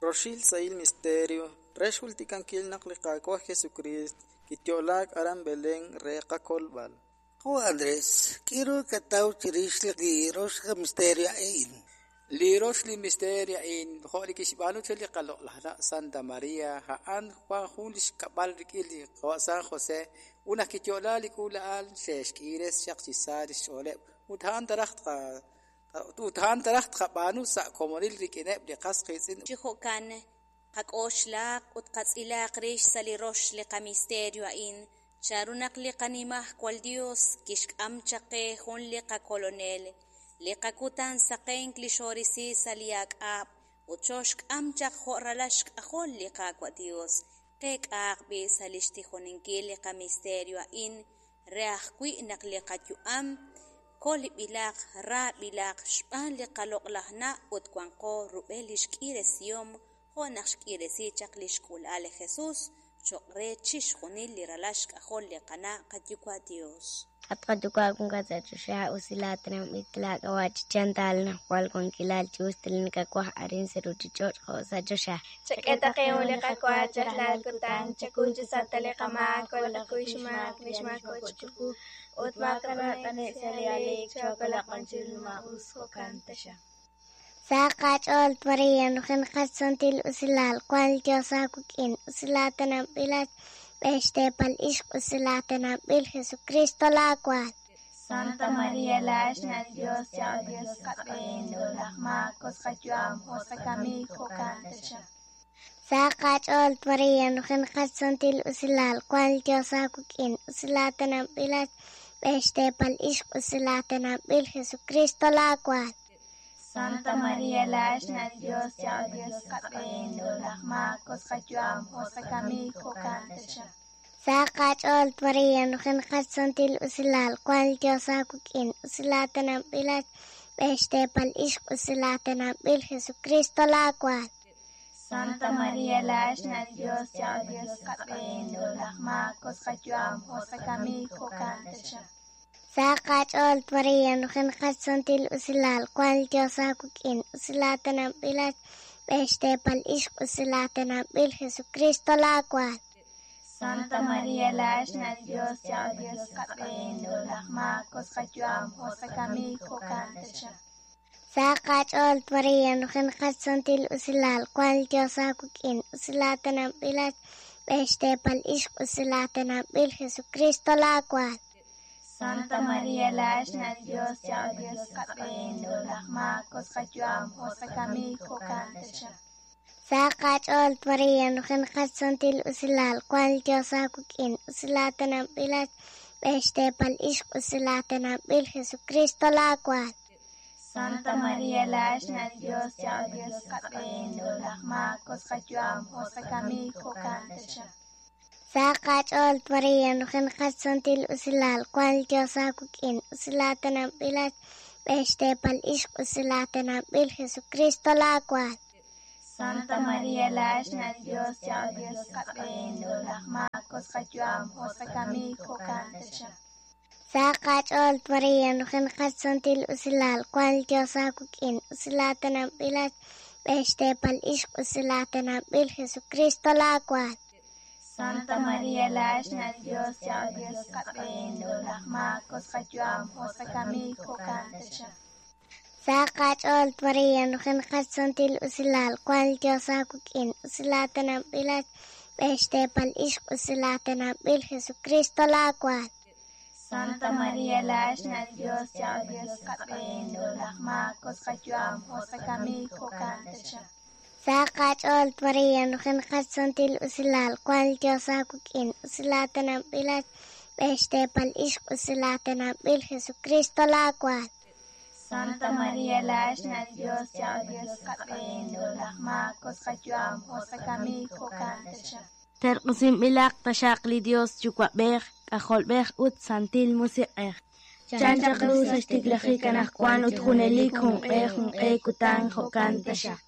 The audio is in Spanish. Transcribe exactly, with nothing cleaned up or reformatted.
Roshil Sail Misterio, Reshulti Kankil Naklikakwa Jesucristo, Kitiolak Aram Belén Reqa Colbal. Oh Andrés, quiero que tau chirishli di Rosh Misterio ein. Li Rosh li Misterio ein, Holi Kishbanu Chili Kalo la Santa Maria, Haan Juan Julish Kabal Rikili, San Jose, una Kitiola Likula al Shesh Kires Shaksisari Shole, Uthan Taracht Uthan Taracht Kabanu Sa Komoril Rikinep de Kaskisin. Chihokan, Hakoshla, Utkatsila Krish Sali Rosh li Misterio ein. Charunak liqa nimah cual Dios kishk amchaqe hun liqa colonel liqa kutan saqen klishorisi saliak ab uchoshk amchaq joralashk ahol liqa kwa Dios qek aqbi salishti honinki liqa misterio in reaqwi nak liqa yuam kol bilaq ra bilaq shban liqa loqlahna utkwanqo rubelish kiresiom honaqsh kiresi chaqlish kul ale Jesús Chokre chish khunil liralashk ahol liqana qatyukwa Dios. Atqatukwa kunqata chusha usilatna mitlaq awachichantalna cual conquilal chustilin kakwah arin seruchichot khosa chusha. Chaketa qeuli qakwa chahlal kutan chakunchi satali qama kola kuishma nishma kochku utma karane salialik chokola qanchilma usko kantasha. Saqach olt Maria nuhin qatsantil usilal cual Diosakukin usilatana bilat beste pal ishq usilatana bil Jesucristo la cual Santa Maria lashna Dios ya Dios kapen ulahma koskajuam hosakami kokantasha Saqach olt Maria nuhin qatsantil usilal cual Diosakukin usilatana bilat beste pal ishq usilatana bil Jesucristo la cual Santa Maria lashna Dios ya Dios kapen ulahma koskajuam hosakami kokantasha Saqach olt Maria nuhin qatsantil usilal cual Diosakukin usilatana bilat beste pal ishq usilatana bil Jesucristo la cual Santa Maria lashna Dios ya Dios kapen ulahma koskajuam hosakami kokantasha Saqach olt Maria nuhin qatsantil usilal cual Diosakukin usilatana bilat beste pal ishq usilatana bil Jesucristo la cual Santa Maria lashna Dios ya Dios kapen ulahma koskajuam hosakami kokantasha Saqach olt Maria nuhin qatsantil usilal cual Diosakukin usilatana bilat beste pal ishq usilatana bil Jesucristo la cual Santa Maria lashna Dios ya Dios kapen ulahma koskajuam hosakami kokantasha Saqach olt Maria nuhin qatsantil usilal cual Diosakukin usilatana bilat beste pal ishq usilatana bil Jesucristo la cual Santa Maria lashna Dios ya Dios kapen ulahma koskajuam hosakami kokantasha Saqach olt Maria nuhin qatsantil usilal cual Diosakukin usilatana bilat beste pal ishq usilatana bil Jesucristo la cual Santa Maria lashna Dios ya Dios kapen ulahma koskajuam hosakami kokantasha Saqach olt Maria nuhin qatsantil usilal cual Diosakukin usilatana bilat beste pal ishq usilatana bil Jesucristo la cual Santa Maria lashna Dios ya Dios kapen ulahma koskajuam hosakami kokantasha Saqach olt Maria nuhin qatsantil usilal cual Diosakukin usilatana bilat beste pal ishq usilatana bil Jesucristo la cual Santa Maria lashna Dios ya Dios kapen ulahma koskajuam hosakami kokantasha Saqach olt Maria nuhin qatsantil usilal cual Diosakukin usilatana bilat beste pal ishq usilatana bil Jesucristo la cual Santa Maria lashna Dios ya Dios kapen ulahma koskajuam hosakami kokantasha Terqsim bilaq tashaqli Dios chukwa bej kahol bej ut santil musiqej Chancha cruz estiglaji kanaj kuan ut junelik hun e hun e kutan jokantasha